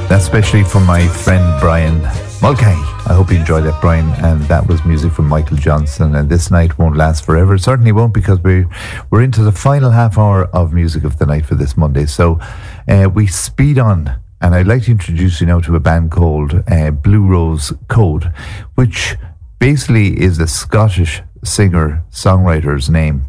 Especially for my friend Brian Mulcahy. I hope you enjoyed that, Brian. And that was music from Michael Johnson. And this night won't last forever. It certainly won't, because we're into the final half hour of music of the night for this Monday. So we speed on. And I'd like to introduce you now to a band called Blue Rose Code, which basically is a Scottish singer-songwriter's name.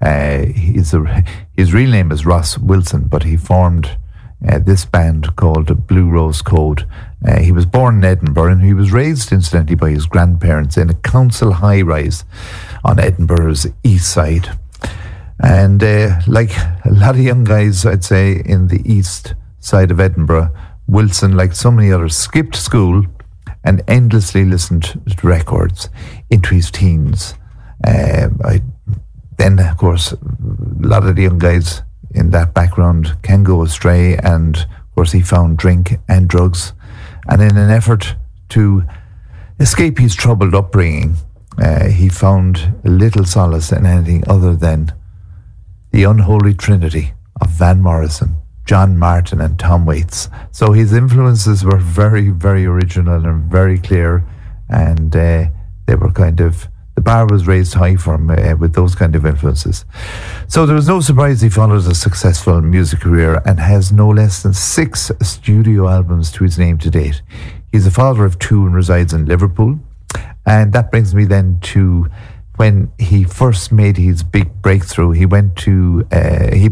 His real name is Ross Wilson, but he formed this band called Blue Rose Code. He was born in Edinburgh, and he was raised, incidentally, by his grandparents in a council high-rise on Edinburgh's east side. And like a lot of young guys, I'd say, in the east side of Edinburgh, Wilson, like so many others, skipped school and endlessly listened to records into his teens. Then, of course, a lot of the young guys in that background can go astray, and of course he found drink and drugs, and in an effort to escape his troubled upbringing, he found little solace in anything other than the unholy trinity of Van Morrison, John Martyn and Tom Waits. So his influences were very, very original and very clear, and they were kind of, the bar was raised high for him with those kind of influences. So there was no surprise he followed a successful music career and has no less than 6 studio albums to his name to date. He's the father of 2 and resides in Liverpool. And that brings me then to when he first made his big breakthrough. He went to, he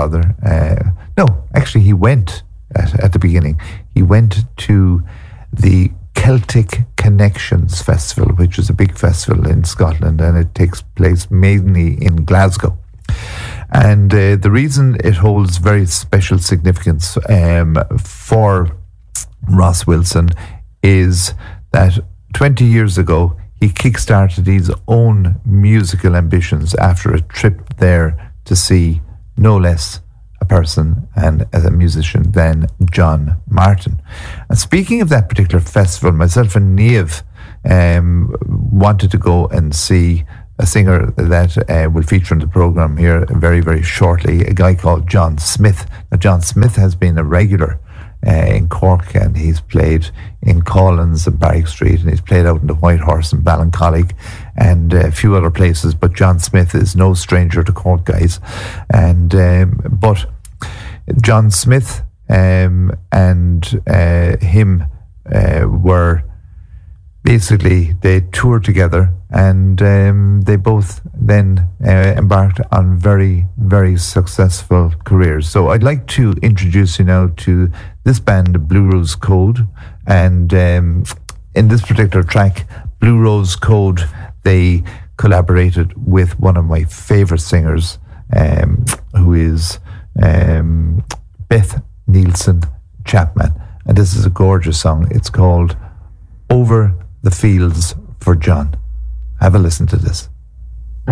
went at the beginning. He went to the Celtic Connections Festival, which is a big festival in Scotland, and it takes place mainly in Glasgow. And the reason it holds very special significance for Ross Wilson is that 20 years ago he kickstarted his own musical ambitions after a trip there to see no less a person and as a musician than John Martyn. And speaking of that particular festival, myself and Niamh wanted to go and see a singer that will feature in the programme here very, very shortly, a guy called John Smith. Now, John Smith has been a regular in Cork, and he's played in Collins and Barrack Street, and he's played out in the White Horse and Ballincollig and a few other places. But John Smith is no stranger to Cork, guys. And but John Smith and him were basically, they toured together, and they both then embarked on very, very successful careers. So I'd like to introduce you now to this band, Blue Rose Code. And in this particular track, Blue Rose Code, they collaborated with one of my favourite singers, who is Beth Nielsen Chapman. And this is a gorgeous song. It's called Over the Fields for John. Have a listen to this.